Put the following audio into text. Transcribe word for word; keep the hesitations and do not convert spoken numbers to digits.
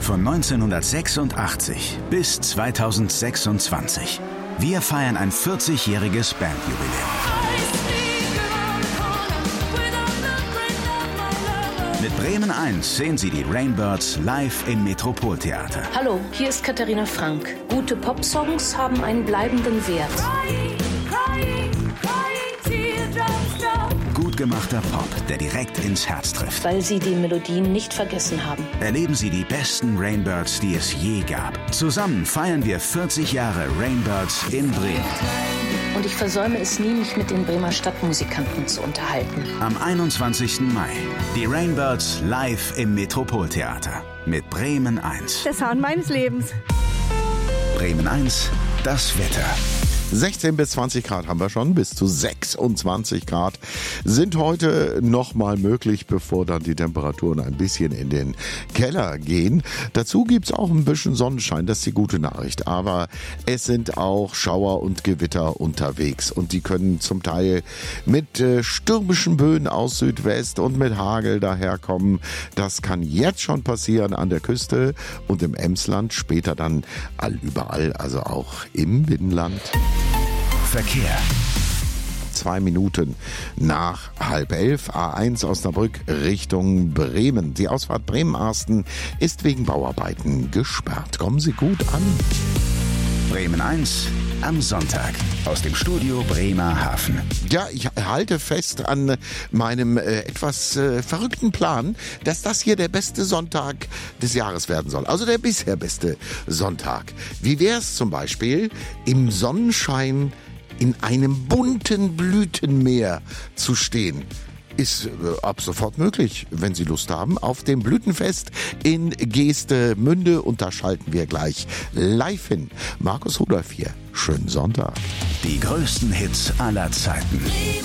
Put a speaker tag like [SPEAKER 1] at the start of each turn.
[SPEAKER 1] Von neunzehnhundertsechsundachtzig bis zweitausendsechsundzwanzig. Wir feiern ein vierzigjähriges Bandjubiläum. Mit Bremen eins sehen Sie die Rainbirds live im Metropoltheater.
[SPEAKER 2] Hallo, hier ist Katharina Frank. Gute Popsongs haben einen bleibenden Wert.
[SPEAKER 1] Gut gemachter Pop, der direkt ins Herz trifft.
[SPEAKER 2] Weil sie die Melodien nicht vergessen haben.
[SPEAKER 1] Erleben Sie die besten Rainbirds, die es je gab. Zusammen feiern wir vierzig Jahre Rainbirds in Bremen.
[SPEAKER 2] Und ich versäume es nie, mich mit den Bremer Stadtmusikanten zu unterhalten.
[SPEAKER 1] Am einundzwanzigsten Mai. Die Rainbirds live im Metropoltheater. Mit Bremen eins.
[SPEAKER 3] Der Sound meines Lebens.
[SPEAKER 1] Bremen eins, das Wetter.
[SPEAKER 4] sechzehn bis zwanzig Grad haben wir schon, bis zu sechsundzwanzig Grad sind heute nochmal möglich, bevor dann die Temperaturen ein bisschen in den Keller gehen. Dazu gibt's auch ein bisschen Sonnenschein, das ist die gute Nachricht. Aber es sind auch Schauer und Gewitter unterwegs und die können zum Teil mit äh, stürmischen Böen aus Südwest und mit Hagel daherkommen. Das kann jetzt schon passieren an der Küste und im Emsland, später dann allüberall, also auch im Binnenland.
[SPEAKER 1] Verkehr.
[SPEAKER 4] Zwei Minuten nach halb elf, A eins Osnabrück Richtung Bremen. Die Ausfahrt Bremen-Arsten ist wegen Bauarbeiten gesperrt. Kommen Sie gut an.
[SPEAKER 1] Bremen eins am Sonntag aus dem Studio Bremerhaven.
[SPEAKER 4] Ja, ich halte fest an meinem äh, etwas äh, verrückten Plan, dass das hier der beste Sonntag des Jahres werden soll. Also der bisher beste Sonntag. Wie wär's zum Beispiel im Sonnenschein in einem bunten Blütenmeer zu stehen? Ist äh, ab sofort möglich, wenn Sie Lust haben, auf dem Blütenfest in Geestemünde. Und da schalten wir gleich live hin. Markus Rudolph hier. Schönen Sonntag.
[SPEAKER 1] Die größten Hits aller Zeiten.